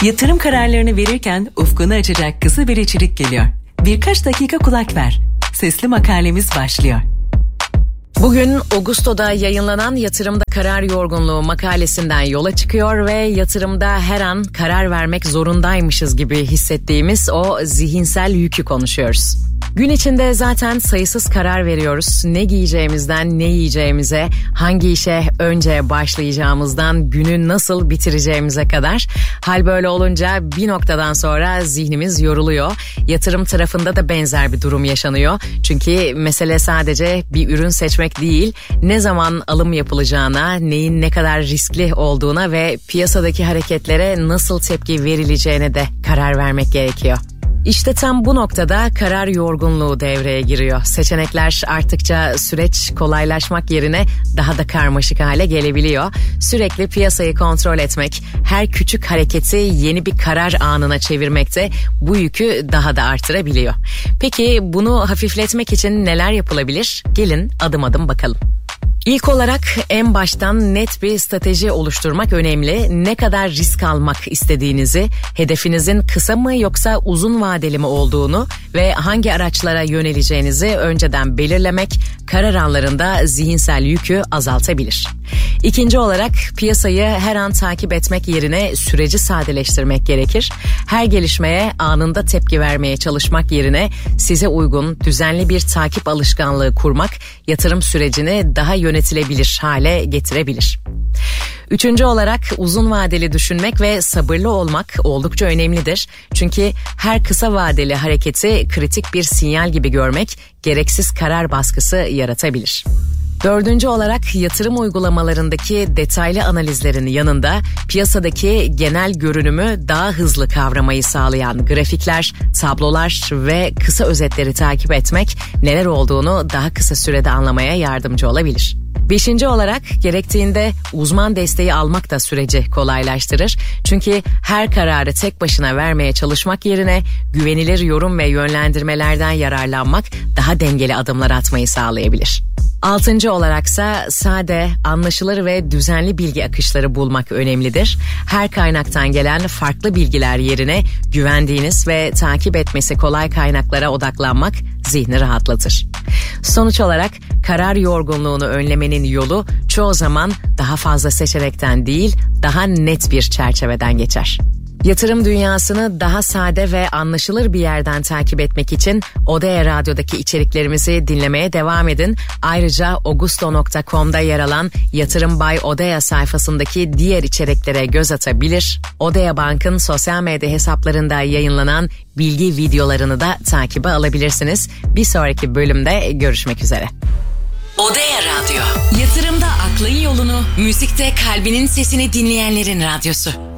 Yatırım kararlarını verirken ufkunu açacak kısa bir içerik geliyor. Birkaç dakika kulak ver. Sesli makalemiz başlıyor. Bugün Ağustos'ta yayınlanan Yatırımda Karar Yorgunluğu makalesinden yola çıkıyor ve yatırımda her an karar vermek zorundaymışız gibi hissettiğimiz o zihinsel yükü konuşuyoruz. Gün içinde zaten sayısız karar veriyoruz. Ne giyeceğimizden ne yiyeceğimize, hangi işe önce başlayacağımızdan günü nasıl bitireceğimize kadar. Hal böyle olunca bir noktadan sonra zihnimiz yoruluyor. Yatırım tarafında da benzer bir durum yaşanıyor. Çünkü mesele sadece bir ürün seçmek değil, ne zaman alım yapılacağına, neyin ne kadar riskli olduğuna ve piyasadaki hareketlere nasıl tepki verileceğine de karar vermek gerekiyor. İşte tam bu noktada karar yorgunluğu devreye giriyor. Seçenekler arttıkça süreç kolaylaşmak yerine daha da karmaşık hale gelebiliyor. Sürekli piyasayı kontrol etmek, her küçük hareketi yeni bir karar anına çevirmek de bu yükü daha da artırabiliyor. Peki bunu hafifletmek için neler yapılabilir? Gelin adım adım bakalım. İlk olarak en baştan net bir strateji oluşturmak önemli. Ne kadar risk almak istediğinizi, hedefinizin kısa mı yoksa uzun vadeli mi olduğunu ve hangi araçlara yöneleceğinizi önceden belirlemek karar anlarında zihinsel yükü azaltabilir. İkinci olarak piyasayı her an takip etmek yerine süreci sadeleştirmek gerekir. Her gelişmeye anında tepki vermeye çalışmak yerine size uygun, düzenli bir takip alışkanlığı kurmak yatırım sürecini daha yönetilebilir hale getirebilir. Üçüncü olarak uzun vadeli düşünmek ve sabırlı olmak oldukça önemlidir. Çünkü her kısa vadeli hareketi kritik bir sinyal gibi görmek gereksiz karar baskısı yaratabilir. Dördüncü olarak yatırım uygulamalarındaki detaylı analizlerin yanında piyasadaki genel görünümü daha hızlı kavramayı sağlayan grafikler, tablolar ve kısa özetleri takip etmek neler olduğunu daha kısa sürede anlamaya yardımcı olabilir. Beşinci olarak gerektiğinde uzman desteği almak da süreci kolaylaştırır. Çünkü her kararı tek başına vermeye çalışmak yerine güvenilir yorum ve yönlendirmelerden yararlanmak daha dengeli adımlar atmayı sağlayabilir. Altıncı olaraksa sade, anlaşılır ve düzenli bilgi akışları bulmak önemlidir. Her kaynaktan gelen farklı bilgiler yerine güvendiğiniz ve takip etmesi kolay kaynaklara odaklanmak zihni rahatlatır. Sonuç olarak karar yorgunluğunu önlemenin yolu çoğu zaman daha fazla seçenekten değil, daha net bir çerçeveden geçer. Yatırım dünyasını daha sade ve anlaşılır bir yerden takip etmek için Odea Radyo'daki içeriklerimizi dinlemeye devam edin. Ayrıca Augusto.com'da yer alan Yatırım by Odea sayfasındaki diğer içeriklere göz atabilir. Odea Bank'ın sosyal medya hesaplarında yayınlanan bilgi videolarını da takibe alabilirsiniz. Bir sonraki bölümde görüşmek üzere. Odea Radyo. Yatırımda aklın yolunu, müzikte kalbinin sesini dinleyenlerin radyosu.